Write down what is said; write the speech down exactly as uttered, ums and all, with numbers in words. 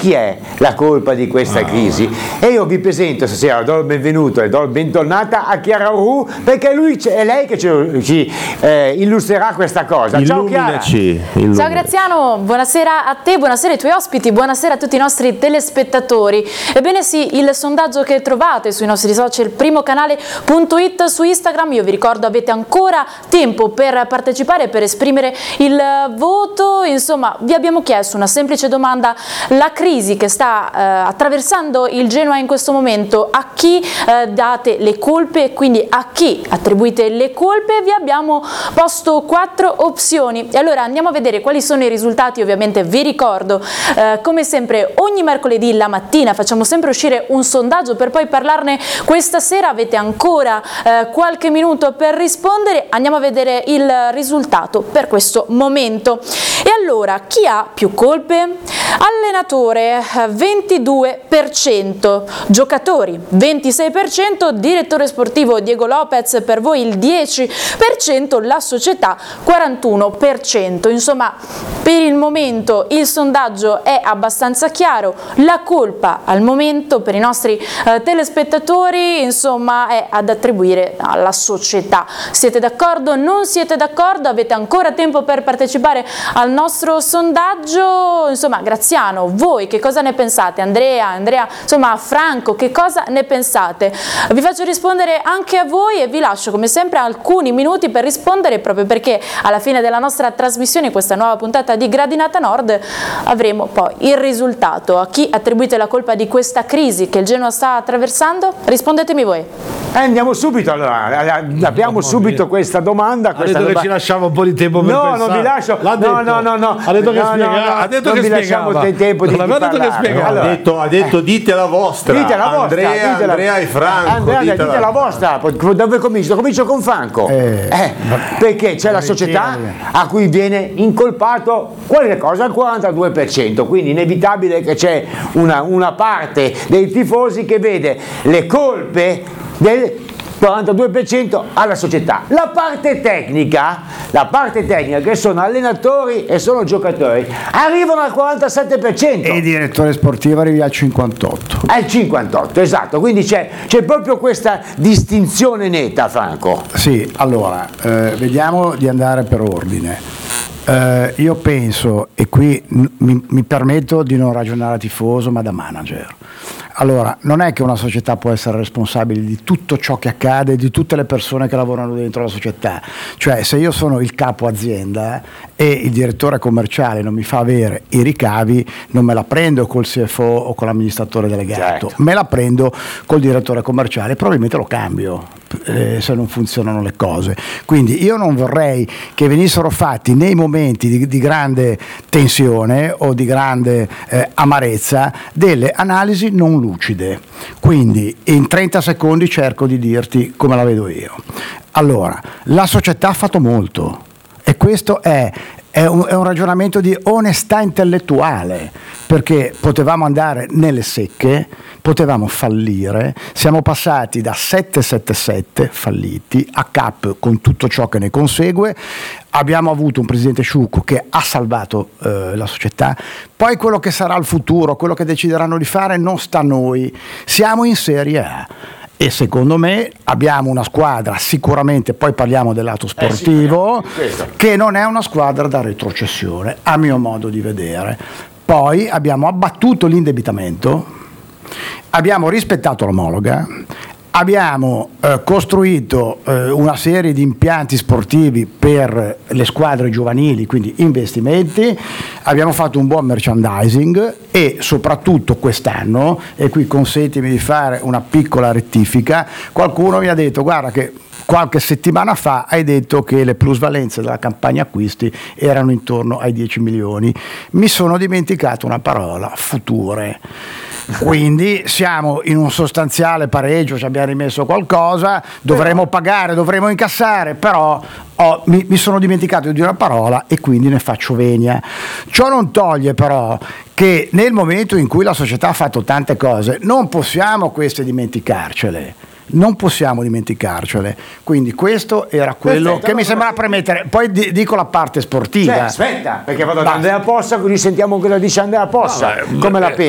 chi è la colpa di questa ah. crisi? E io vi presento stasera, do il benvenuto e do il bentornata a Chiara Uru, perché lui è lei che ci, ci eh, illustrerà questa cosa. Ciao Chiara. Ciao Graziano, buonasera a te, buonasera ai tuoi ospiti, buonasera a tutti i nostri telespettatori. Ebbene sì, il sondaggio che trovate sui nostri social, primo canale punto it, su Instagram, io vi ricordo avete ancora tempo per partecipare, per esprimere il voto. Insomma, vi abbiamo chiesto una semplice domanda: la crisi che sta eh, attraversando il Genoa in questo momento, a chi eh, date le colpe e quindi a chi attribuite le colpe? Vi abbiamo posto quattro opzioni e allora andiamo a vedere quali sono i risultati. Ovviamente vi ricordo eh, come sempre ogni mercoledì la mattina facciamo sempre uscire un sondaggio per poi parlarne questa sera. Avete ancora eh, qualche minuto per rispondere, andiamo a vedere il risultato per questo momento. E allora, chi ha più colpe? Allenatore ventidue per cento, giocatori ventisei per cento, direttore sportivo Diego Lopez per voi il dieci per cento, la società quarantuno per cento. Insomma, per il momento il sondaggio è abbastanza chiaro, la colpa al momento per i nostri eh, telespettatori insomma è ad attribuire alla società. Siete d'accordo? Non siete d'accordo? Avete ancora tempo per partecipare al nostro sondaggio. Insomma, Graziano, voi che cosa ne pensate? Andrea, Andrea, insomma Franco, che cosa ne pensate? Vi faccio rispondere anche a voi e vi lascio come sempre alcuni minuti per rispondere, proprio perché alla fine della nostra trasmissione, questa nuova puntata di Gradinata Nord, avremo poi il risultato. A chi attribuite la colpa di questa crisi che il Genoa sta attraversando? Rispondetemi voi. Eh, andiamo subito allora, abbiamo no, subito questa domanda. Questa ha detto domanda... che ci lasciamo un po' di tempo per no, pensare. No, non vi lascio. L'ha no, detto. no, no, no. Ha detto che no, spiegava. No, no, ha detto non che vi spiegava. lasciamo tempo di, non di ha detto che spiegava. Allora, ha detto, ha detto dite la vostra. Dite la vostra. Andrea, dite la... Andrea e Franco. Andrea, dite, dite la vostra. Dove comincio? Comincio con Franco. Eh, eh, perché c'è la società a cui viene incolpato qualche cosa al quarantadue per cento, quindi inevitabile che c'è una, una parte dei tifosi che vede le colpe del quarantadue per cento alla società. La parte tecnica, la parte tecnica che sono allenatori e sono giocatori, arrivano al quarantasette per cento. E il direttore sportivo arriva al cinquantotto. Al cinquantotto, esatto, quindi c'è, c'è proprio questa distinzione netta, Franco. Sì, allora, eh, vediamo di andare per ordine. Uh, io penso, e qui n- mi, mi permetto di non ragionare a tifoso ma da manager, allora non è che una società può essere responsabile di tutto ciò che accade, di tutte le persone che lavorano dentro la società. Cioè, se io sono il capo azienda e il direttore commerciale non mi fa avere i ricavi, non me la prendo col C F O o con l'amministratore delegato, certo. Me la prendo col direttore commerciale, probabilmente lo cambio eh, se non funzionano le cose. Quindi io non vorrei che venissero fatti nei momenti Di, di grande tensione o di grande eh, amarezza delle analisi non lucide. Quindi in trenta secondi cerco di dirti come la vedo io. Allora, la società ha fatto molto e questo è È un, è un ragionamento di onestà intellettuale, perché potevamo andare nelle secche, potevamo fallire, siamo passati da sette sette sette falliti a cap con tutto ciò che ne consegue, abbiamo avuto un presidente Sciucco che ha salvato eh, la società, poi quello che sarà il futuro, quello che decideranno di fare non sta a noi, siamo in Serie A. E secondo me abbiamo una squadra, sicuramente, poi parliamo del lato sportivo, eh sì, che non è una squadra da retrocessione, a mio modo di vedere. Poi abbiamo abbattuto l'indebitamento, abbiamo rispettato l'omologa, abbiamo eh, costruito eh, una serie di impianti sportivi per le squadre giovanili, quindi investimenti, abbiamo fatto un buon merchandising e soprattutto quest'anno, e qui consentimi di fare una piccola rettifica, qualcuno mi ha detto guarda che qualche settimana fa hai detto che le plusvalenze della campagna acquisti erano intorno ai dieci milioni, mi sono dimenticato una parola, future. Quindi siamo in un sostanziale pareggio, ci abbiamo rimesso qualcosa, dovremo pagare, dovremo incassare, però oh, mi, mi sono dimenticato di una parola e quindi ne faccio venia. Ciò non toglie però che nel momento in cui la società ha fatto tante cose non possiamo queste dimenticarcele. Non possiamo dimenticarcele, quindi questo era quello Perfetto, che mi sembrava premettere. Poi di, dico la parte sportiva. Cioè, aspetta, perché vado da Andrea Possa, così sentiamo cosa dice Andrea Possa. No, come la pensi?